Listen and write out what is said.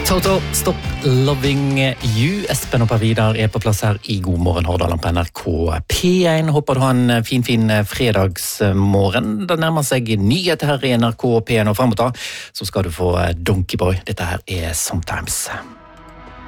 Toto, Stop Loving You. Espen og Per-Vidar på plass her i God morgen Hordaland på NRK P1. Håper du har en fin fredagsmorgen. Det nærmer seg nyheter her i NRK P1, og fremover så skal du få Donkey Boy. Dette her Sometimes.